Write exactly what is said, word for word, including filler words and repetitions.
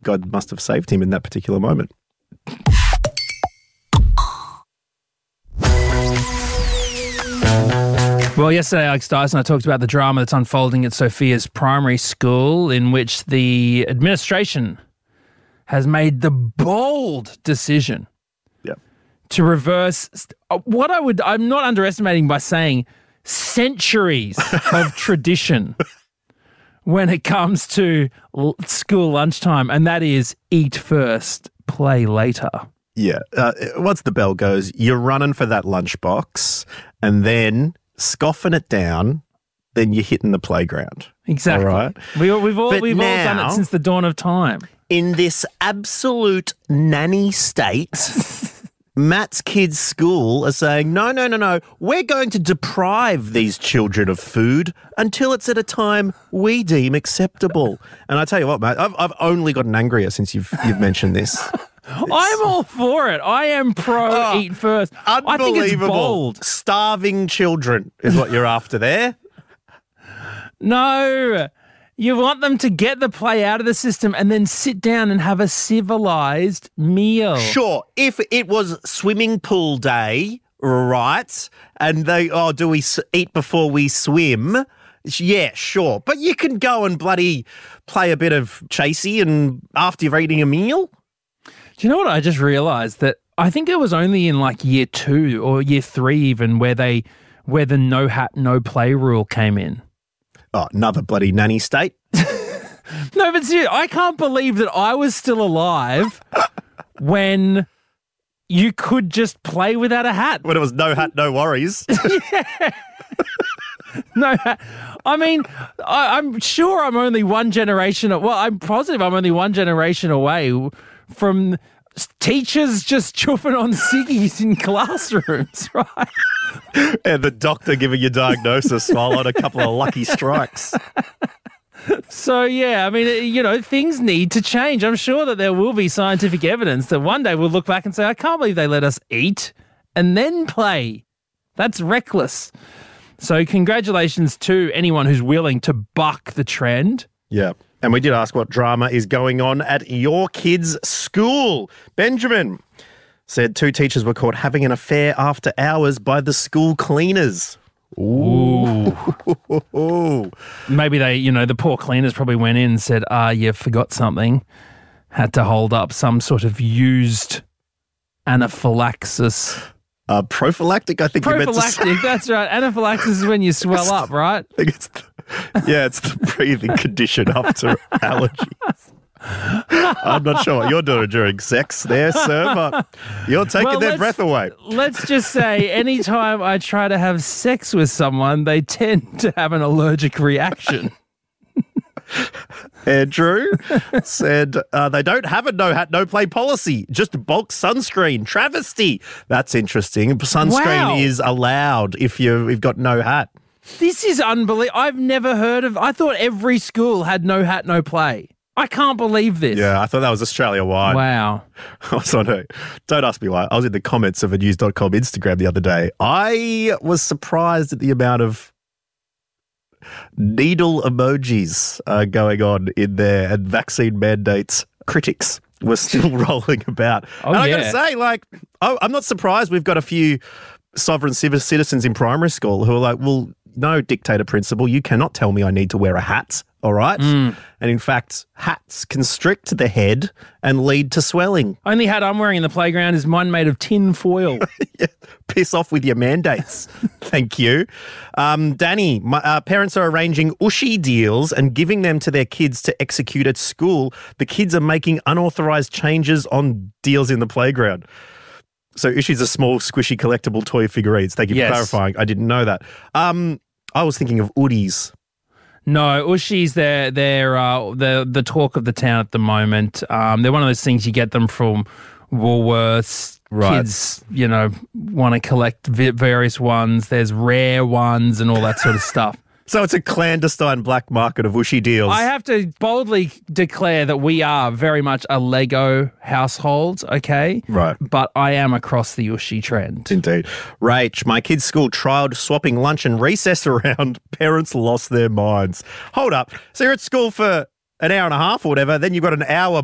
God must have saved him in that particular moment. Well, yesterday, Alex Dyson, I talked about the drama that's unfolding at Sophia's primary school, in which the administration has made the bold decision Yep. to reverse what I would, I'm not underestimating by saying centuries of tradition when it comes to l- school lunchtime, and that is eat first, play later. Yeah. Uh, once the bell goes, you're running for that lunchbox and then scoffing it down, then you're hitting the playground. Exactly. All right? We, we've all, But we've all done now- it since the dawn of time. In this absolute nanny state, Matt's kids' school are saying, no, no, no, no, we're going to deprive these children of food until it's at a time we deem acceptable. And I tell you what, Matt, I've, I've only gotten angrier since you've you've mentioned this. I'm all for it. I am pro Oh, eat first. I think it's Unbelievable. bold. Starving children is what you're after there. No, you want them to get the play out of the system and then sit down and have a civilized meal. Sure, if it was swimming pool day, right, and they, oh, do we s- eat before we swim? Yeah, sure. But you can go and bloody play a bit of chasey and after you've eaten a meal. Do you know what I just realised? That I think it was only in like year two or year three even where they where the no hat, no play rule came in. Oh, another bloody nanny state. No, but seriously, I can't believe that I was still alive when you could just play without a hat. When it was no hat, no worries. No, I mean, I, I'm sure I'm only one generation. Well, I'm positive I'm only one generation away from teachers just chuffing on ciggies in classrooms, right? And the doctor giving you diagnosis while on a couple of lucky strikes. So, yeah, I mean, you know, things need to change. I'm sure that there will be scientific evidence that one day we'll look back and say, I can't believe they let us eat and then play. That's reckless. So congratulations to anyone who's willing to buck the trend. Yeah. And we did ask what drama is going on at your kids' school. Benjamin said two teachers were caught having an affair after hours by the school cleaners. Ooh. Ooh. Maybe they, you know, the poor cleaners probably went in and said, ah, you forgot something. Had to hold up some sort of used anaphylaxis. Uh, prophylactic, I think you meant to say. Prophylactic, that's right. Anaphylaxis is when you swell up, right? I think it's the, yeah, it's the breathing condition after allergies. I'm not sure what you're doing during sex there, sir, but you're taking Well, their let's- breath away. Let's just say anytime I try to have sex with someone, they tend to have an allergic reaction. Andrew said uh, they don't have a no hat, no play policy, just bulk sunscreen. Travesty. That's interesting. Sunscreen Wow. is allowed if you, you've got no hat. This is unbelievable. I've never heard of, I thought every school had no hat, no play. I can't believe this. Yeah, I thought that was Australia-wide. Wow. I was on a, don't ask me why. I was in the comments of a news dot com Instagram the other day. I was surprised at the amount of needle emojis uh, going on in there, and vaccine mandates critics were still rolling about. Oh, and I yeah. got to say, like, I, I'm not surprised we've got a few sovereign civ- citizens in primary school who are like, well, no dictator principle. You cannot tell me I need to wear a hat, all right? Mm. And in fact, hats constrict the head and lead to swelling. Only hat I'm wearing in the playground is one made of tin foil. Yeah, piss off with your mandates. Thank you. Um, Danny, my uh, parents are arranging Ushy deals and giving them to their kids to execute at school. The kids are making unauthorized changes on deals in the playground. So Ushy's a small, squishy, collectible toy figurines. Thank you Yes. for clarifying. I didn't know that. Um, I was thinking of Oodies. No, Ushi's they're, they're uh, the, the talk of the town at the moment. Um, they're one of those things you get them from Woolworths. Right. Kids, you know, want to collect vi- various ones. There's rare ones and all that sort of stuff. So it's a clandestine black market of Ushy deals. I have to boldly declare that we are very much a Lego household, okay? Right. But I am across the Ushi trend. Indeed. Rach, my kid's school trialled swapping lunch and recess around. Parents lost their minds. Hold up. So you're at school for an hour and a half or whatever, then you've got an hour